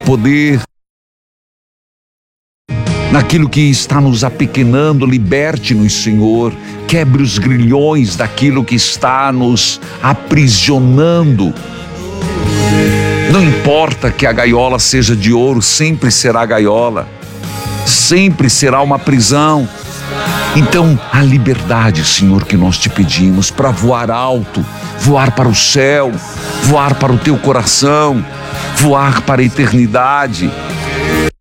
poder. Naquilo que está nos apequenando, liberte-nos, Senhor. Quebre os grilhões daquilo que está nos aprisionando. Não importa que a gaiola seja de ouro, sempre será gaiola. Sempre será uma prisão. Então, a liberdade, Senhor, que nós te pedimos para voar alto, voar para o céu, voar para o teu coração, voar para a eternidade.